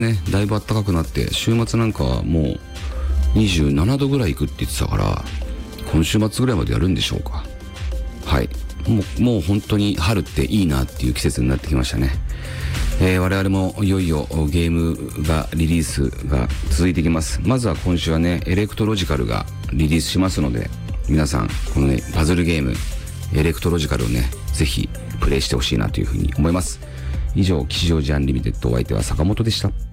ね、だいぶ暖かくなって、週末なんかはもう27度ぐらい行くって言ってたから、今週末ぐらいまでやるんでしょうか。はい。もう本当に春っていいなっていう季節になってきましたね。我々もいよいよゲームがリリースが続いていきます。まずは今週はね、エレクトロジカルがリリースしますので、皆さんこのね、パズルゲームエレクトロジカルをね、ぜひプレイしてほしいなというふうに思います。以上、吉祥寺アンリミテッド、お相手は坂本でした。